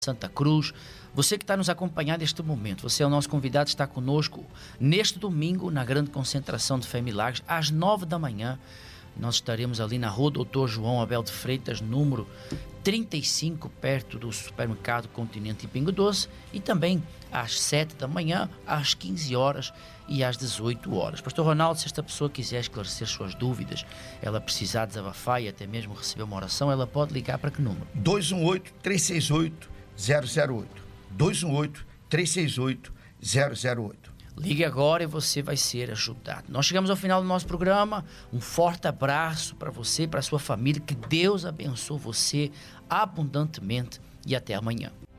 Santa Cruz. Você que está nos acompanhando neste momento, você é o nosso convidado, está conosco neste domingo na grande concentração de Fé e Milagres, às 9 da manhã. Nós estaremos ali na rua Doutor João Abel de Freitas, número 35, perto do supermercado Continente e Pingo Doce, e também às 7 da manhã, às 15 horas e às 18 horas. Pastor Ronaldo, se esta pessoa quiser esclarecer suas dúvidas, ela precisar desabafar e até mesmo receber uma oração, ela pode ligar para que número? 218-368-008. 218-368-008. Ligue agora e você vai ser ajudado. Nós chegamos ao final do nosso programa. Um forte abraço para você e para a sua família. Que Deus abençoe você abundantemente e até amanhã.